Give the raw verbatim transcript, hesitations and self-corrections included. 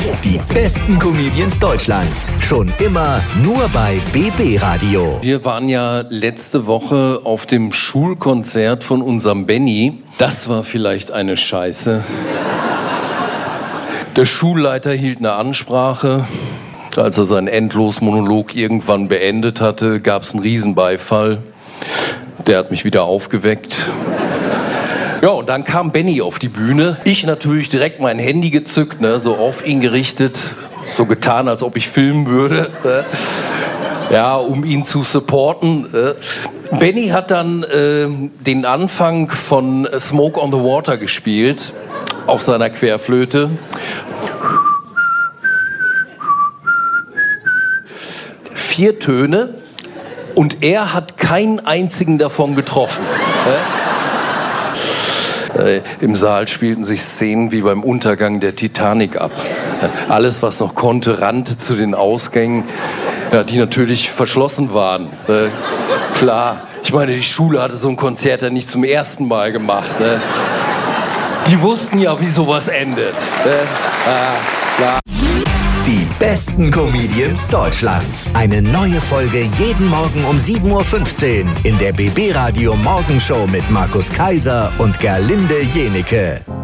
Die besten Comedians Deutschlands. Schon immer nur bei B B Radio. Wir waren ja letzte Woche auf dem Schulkonzert von unserem Benny. Das war vielleicht eine Scheiße. Der Schulleiter hielt eine Ansprache. Als er seinen Endlosmonolog irgendwann beendet hatte, gab es einen Riesenbeifall. Der hat mich wieder aufgeweckt. Ja, und dann kam Benny auf die Bühne. Ich natürlich direkt mein Handy gezückt, ne, so auf ihn gerichtet, so getan, als ob ich filmen würde. Ne, ja, um ihn zu supporten. Ne. Benny hat dann äh, den Anfang von Smoke on the Water gespielt auf seiner Querflöte. Vier Töne und er hat keinen einzigen davon getroffen. Ne. Äh, Im Saal spielten sich Szenen wie beim Untergang der Titanic ab. Äh, alles, was noch konnte, rannte zu den Ausgängen, ja, die natürlich verschlossen waren. Äh, klar, ich meine, die Schule hatte so ein Konzert ja nicht zum ersten Mal gemacht. Äh. Die wussten ja, wie sowas endet. Äh, äh, klar. Die besten Comedians Deutschlands. Eine neue Folge jeden Morgen um sieben Uhr fünfzehn in der B B Radio Morgenshow mit Markus Kaiser und Gerlinde Jenike.